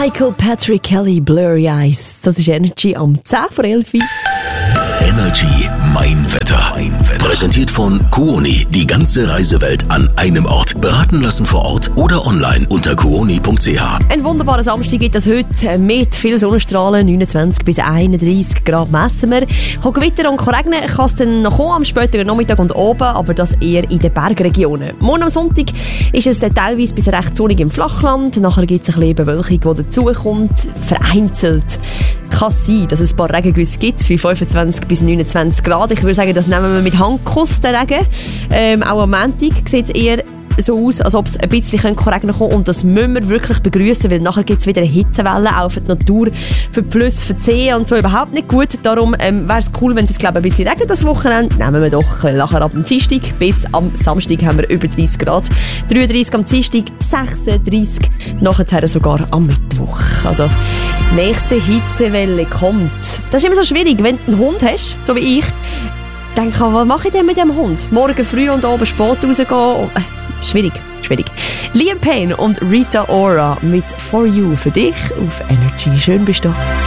Michael Patrick Kelly, Blurry Eyes. Das ist Energy am 10 vor 11. Energy Mein Wetter. Präsentiert von Kuoni. Die ganze Reisewelt an einem Ort. Beraten lassen vor Ort oder online unter kuoni.ch. Ein wunderbarer Samstag gibt es heute mit viel Sonnenstrahlen. 29 bis 31 Grad messen wir. Kann Gewitter und kann regnen. Kann es dann noch kommen am späteren Nachmittag und oben, aber das eher in den Bergregionen. Morgen am Sonntag ist es teilweise bis recht sonnig im Flachland. Nachher gibt es ein bisschen Bewölkung, die dazukommt. Vereinzelt kann es sein, dass es ein paar Regengüsse gibt, wie 25 bis 29 Grad. Ich würde sagen, das nehmen wir mit Handkuss, den Regen. Auch am Montag sieht es eher so aus, als ob es ein bisschen regnen kann. Und das müssen wir wirklich begrüßen, weil nachher gibt es wieder eine Hitzewelle, auch für die Natur, für die Flüsse, für die Seen und so überhaupt nicht gut. Darum wäre es cool, wenn es jetzt ein bisschen regnet das Wochenende. Nehmen wir doch nachher ab dem Dienstag bis am Samstag haben wir über 30 Grad. 33 am Dienstag, 36 nachher sogar am Mittwoch. Also nächste Hitzewelle kommt. Das ist immer so schwierig, wenn du einen Hund hast, so wie ich. Denke, was mache ich denn mit dem Hund? Morgen früh und oben spät rausgehen? Schwierig. Liam Payne und Rita Ora mit For You für dich auf Energy. Schön bist du.